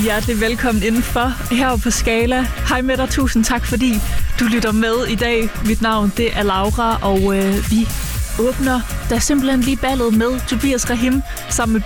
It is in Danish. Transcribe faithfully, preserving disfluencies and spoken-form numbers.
Hjertelig velkommen indenfor her på Skala. Hej med dig, tusind tak fordi du lytter med i dag. Mit navn det er Laura, og øh, vi åbner der simpelthen lige ballet med Tobias Rahim sammen med